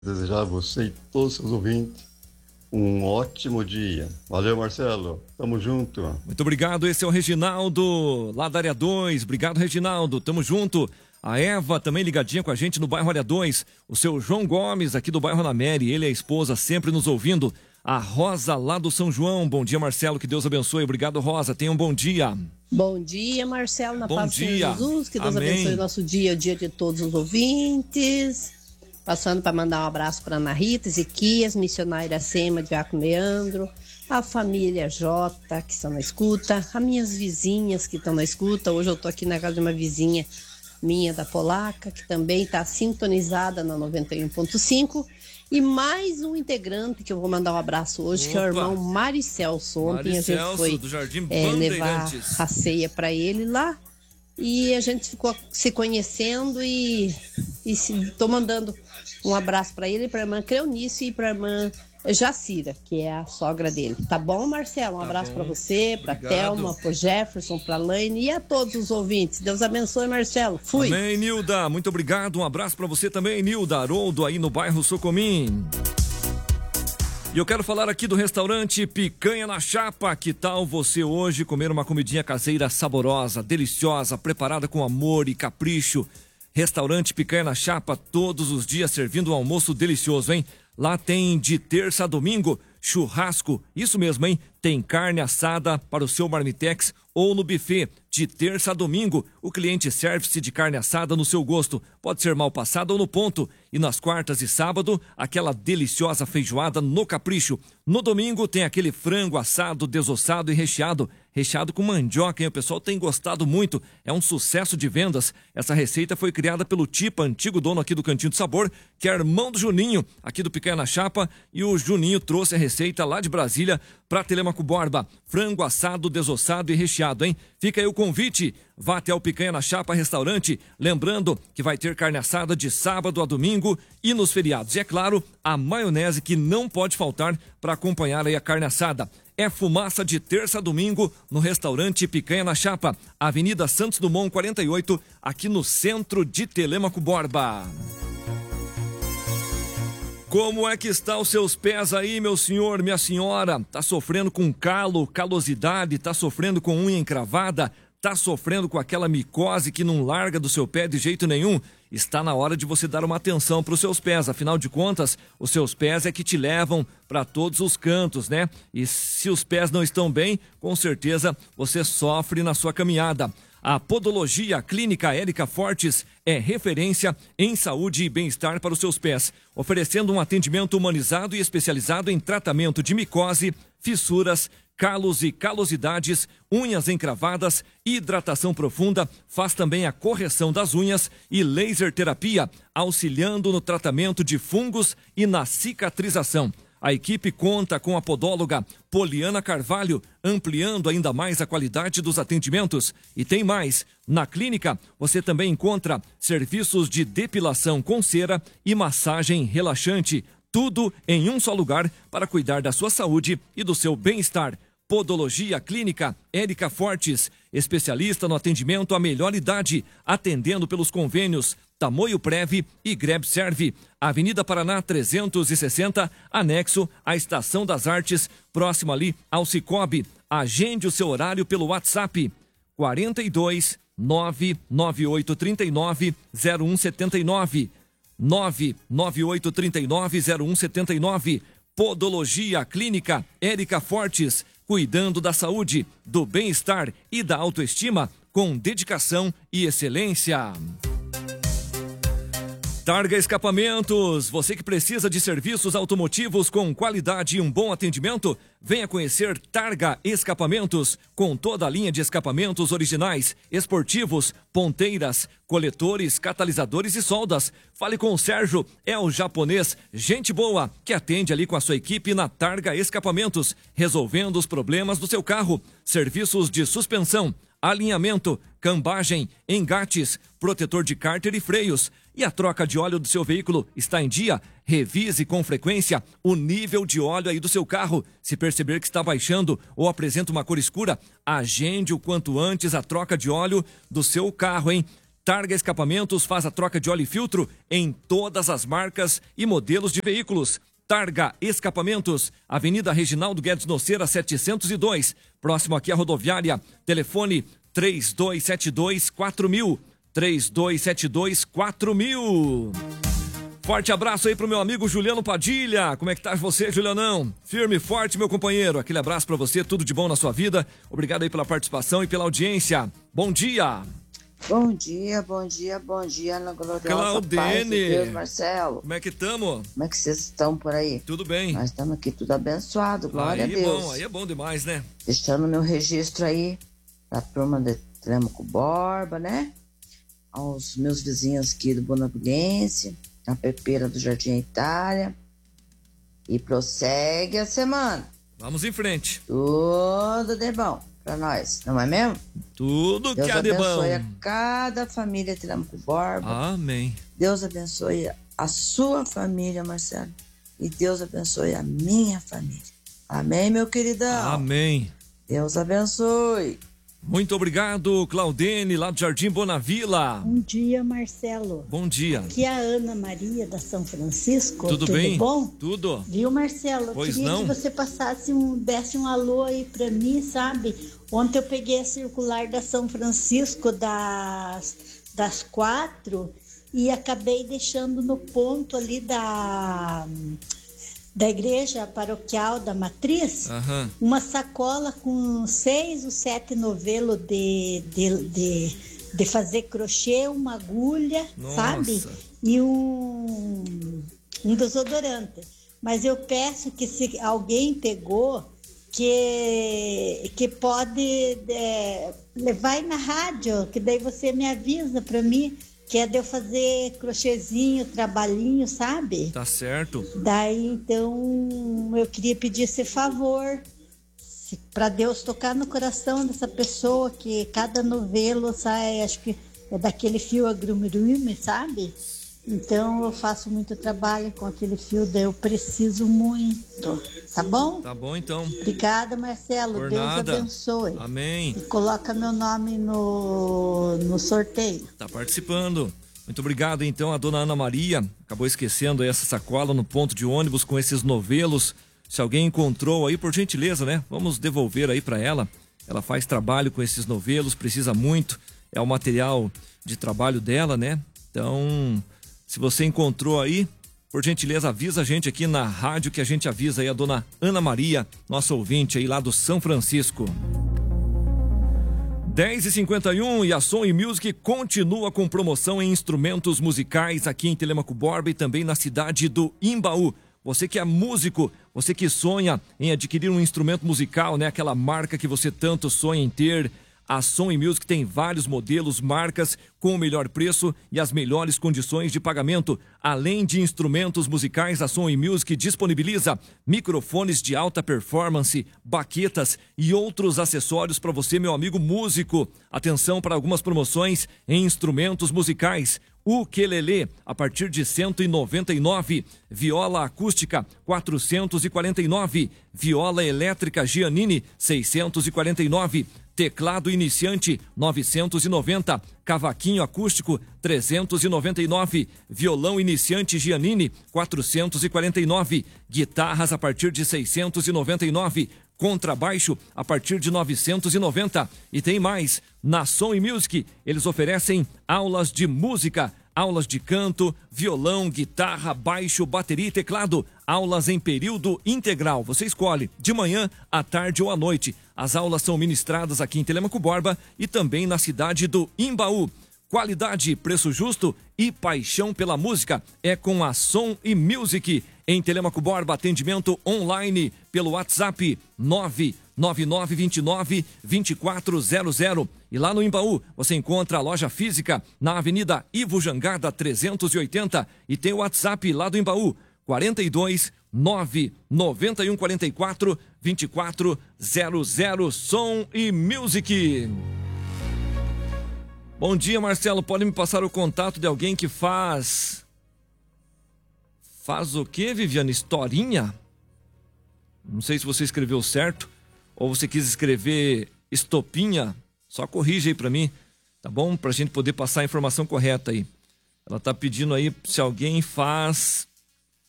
Desejar a você e todos os seus ouvintes um ótimo dia. Valeu, Marcelo. Tamo junto. Muito obrigado. Esse é o Reginaldo, lá da área 2. Obrigado, Reginaldo. Tamo junto. A Eva também ligadinha com a gente no bairro Área 2. O seu João Gomes, aqui do bairro Ana Mary. Ele e a esposa sempre nos ouvindo. A Rosa, lá do São João. Bom dia, Marcelo. Que Deus abençoe. Obrigado, Rosa. Tenha um bom dia. Bom dia, Marcelo. Na paz do Senhor Jesus. Que Deus Amém. abençoe o nosso dia, o dia de todos os ouvintes. Passando para mandar um abraço para Ana Rita, Ezequias, missionária Sema, Diácono Leandro, a família Jota, que estão na escuta, as minhas vizinhas que estão na escuta. Hoje eu estou aqui na casa de uma vizinha minha da Polaca, que também está sintonizada na 91.5. E mais um integrante que eu vou mandar um abraço hoje, que é o irmão Maricelso. Ontem a gente foi do Jardim levar Bandeirantes. a ceia para ele lá. E a gente ficou se conhecendo e tô mandando um abraço para ele, para a irmã Cleonice e para a irmã Jacira, que é a sogra dele. Tá bom, Marcelo? Um abraço para você, para Thelma, para Jefferson, para Laine e a todos os ouvintes. Deus abençoe, Marcelo. Fui. Amém, Nilda. Muito obrigado. Um abraço para você também, Nilda. Haroldo, aí no bairro Socomim. E eu quero falar aqui do restaurante Picanha na Chapa. Que tal você hoje comer uma comidinha caseira saborosa, deliciosa, preparada com amor e capricho? Restaurante Picanha na Chapa, todos os dias servindo um almoço delicioso, hein? Lá tem de terça a domingo churrasco, isso mesmo, hein? Tem carne assada para o seu marmitex ou no buffet. De terça a domingo, o cliente serve-se de carne assada no seu gosto. Pode ser mal passada ou no ponto. E nas quartas e sábado, aquela deliciosa feijoada no capricho. No domingo tem aquele frango assado, desossado e recheado com mandioca, hein? O pessoal tem gostado muito. É um sucesso de vendas. Essa receita foi criada pelo Tipa, antigo dono aqui do Cantinho do Sabor, que é irmão do Juninho, aqui do Picanha na Chapa. E o Juninho trouxe a receita lá de Brasília para Telêmaco Borba. Frango assado, desossado e recheado, hein? Fica aí o convite. Vá até o Picanha na Chapa Restaurante. Lembrando que vai ter carne assada de sábado a domingo e nos feriados. E é claro, a maionese que não pode faltar para acompanhar aí a carne assada. É fumaça de terça a domingo no restaurante Picanha na Chapa, Avenida Santos Dumont 48, aqui no centro de Telêmaco Borba. Como é que está os seus pés aí, meu senhor, minha senhora? Tá sofrendo com calo, calosidade, tá sofrendo com unha encravada, tá sofrendo com aquela micose que não larga do seu pé de jeito nenhum? Está na hora de você dar uma atenção para os seus pés. Afinal de contas, os seus pés é que te levam para todos os cantos, né? E se os pés não estão bem, com certeza você sofre na sua caminhada. A Podologia Clínica Érica Fortes é referência em saúde e bem-estar para os seus pés, oferecendo um atendimento humanizado e especializado em tratamento de micose, fissuras, calos e calosidades, unhas encravadas, hidratação profunda, faz também a correção das unhas e laser terapia, auxiliando no tratamento de fungos e na cicatrização. A equipe conta com a podóloga Poliana Carvalho, ampliando ainda mais a qualidade dos atendimentos. E tem mais, na clínica você também encontra serviços de depilação com cera e massagem relaxante. Tudo em um só lugar para cuidar da sua saúde e do seu bem-estar. Podologia Clínica Érica Fortes, especialista no atendimento à melhor idade, atendendo pelos convênios Tamoio Prev e Greb Serve. Avenida Paraná 360, anexo à Estação das Artes, próximo ali ao Cicobi. Agende o seu horário pelo WhatsApp 42 99839 0179 99839 0179. Podologia Clínica Érica Fortes, cuidando da saúde, do bem-estar e da autoestima com dedicação e excelência. Targa Escapamentos, você que precisa de serviços automotivos com qualidade e um bom atendimento, venha conhecer Targa Escapamentos, com toda a linha de escapamentos originais, esportivos, ponteiras, coletores, catalisadores e soldas. Fale com o Sérgio, é o japonês, gente boa, que atende ali com a sua equipe na Targa Escapamentos, resolvendo os problemas do seu carro. Serviços de suspensão, alinhamento, cambagem, engates, protetor de cárter e freios. E a troca de óleo do seu veículo está em dia? Revise com frequência o nível de óleo aí do seu carro. Se perceber que está baixando ou apresenta uma cor escura, agende o quanto antes a troca de óleo do seu carro, hein? Targa Escapamentos faz a troca de óleo e filtro em todas as marcas e modelos de veículos. Targa Escapamentos, Avenida Reginaldo Guedes Noceira, 702, próximo aqui à rodoviária. Telefone 3272-4000, 3272-4000. Forte abraço aí pro meu amigo Juliano Padilha. Como é que tá você, Julianão? Firme e forte, meu companheiro. Aquele abraço pra você, tudo de bom na sua vida. Obrigado aí pela participação e pela audiência. Bom dia. Bom dia, bom dia, bom dia, na gloriosa Claudene. paz de Deus, Marcelo. Como é que tamo? Como é que vocês estão por aí? Tudo bem. Nós estamos aqui tudo abençoado, glória Aí a Deus. Bom, aí é bom demais, né? Deixando meu registro aí pra turma de Telemaco Borba, né? Aos meus vizinhos aqui do Bonavidense, a Pepeira do Jardim Itália. E prossegue a semana. Vamos em frente. Tudo de bom pra nós, não é mesmo? Tudo Deus que há de bom. Deus abençoe a cada família Telemaco Borba. Amém. Deus abençoe a sua família, Marcelo. E Deus abençoe a minha família. Amém, meu queridão? Amém. Deus abençoe. Muito obrigado, Claudene, lá do Jardim Bonavila. Bom dia, Marcelo. Bom dia. Aqui é a Ana Maria da São Francisco. Tudo bem? Bom? Tudo. Viu, Marcelo? Pois queria não? que você passasse desse um alô aí pra mim, sabe? Ontem eu peguei a circular da São Francisco das 4 e acabei deixando no ponto ali da igreja paroquial da Matriz, uma sacola com 6 ou 7 novelos de fazer crochê, uma agulha, Nossa. sabe? E um desodorante. Mas eu peço que se alguém pegou, que pode levar aí na rádio, que daí você me avisa para mim, que é de eu fazer crochêzinho, trabalhinho, sabe? Tá certo. Daí, então, eu queria pedir esse favor, para Deus tocar no coração dessa pessoa, que cada novelo sai, acho que é daquele fio agrume, sabe? Então, eu faço muito trabalho com aquele fio, daí eu preciso muito, tá bom? Tá bom, então. Obrigada, Marcelo. Por Deus nada. abençoe. Amém. E coloca meu nome no sorteio. Tá participando. Muito obrigado, então, a dona Ana Maria. Acabou esquecendo aí essa sacola no ponto de ônibus com esses novelos. Se alguém encontrou aí, por gentileza, né? Vamos devolver aí para ela. Ela faz trabalho com esses novelos, precisa muito. É o material de trabalho dela, né? Então, se você encontrou aí, por gentileza, avisa a gente aqui na rádio que a gente avisa aí a dona Ana Maria, nossa ouvinte aí lá do São Francisco. 10h51 e a Som e Music continua com promoção em instrumentos musicais aqui em Telemaco Borba e também na cidade do Imbaú. Você que é músico, você que sonha em adquirir um instrumento musical, né? Aquela marca que você tanto sonha em ter. A Som e Music tem vários modelos, marcas com o melhor preço e as melhores condições de pagamento. Além de instrumentos musicais, a Som e Music disponibiliza microfones de alta performance, baquetas e outros acessórios para você, meu amigo músico. Atenção para algumas promoções em instrumentos musicais. Ukelele, a partir de 199, viola acústica 449, viola elétrica Giannini 649, teclado iniciante 990, cavaquinho acústico 399, violão iniciante Giannini 449, guitarras a partir de 699, contrabaixo a partir de 990. E tem mais, na Som e Music eles oferecem aulas de música, aulas de canto, violão, guitarra, baixo, bateria e teclado, aulas em período integral. Você escolhe de manhã, à tarde ou à noite. As aulas são ministradas aqui em Telemaco Borba e também na cidade do Imbaú. Qualidade, preço justo e paixão pela música é com a Som e Music. Em Telemaco Borba, atendimento online pelo WhatsApp 99929-2400. E lá no Imbaú, você encontra a loja física na Avenida Ivo Jangada 380 e tem o WhatsApp lá do Imbaú, 42 991 44 2400. Som e Music. Bom dia, Marcelo. Pode me passar o contato de alguém que faz o quê, Viviane? Historinha? Não sei se você escreveu certo ou você quis escrever estopinha. Só corrige aí pra mim. tá bom? Pra gente poder passar a informação correta aí. Ela tá pedindo aí se alguém faz